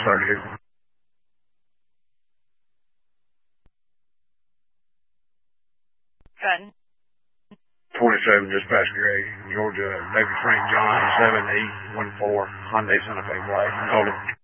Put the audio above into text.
32. 27, just past Gray, Georgia, David Frank John, 7E14, Hyundai Santa Fe Black, Golden.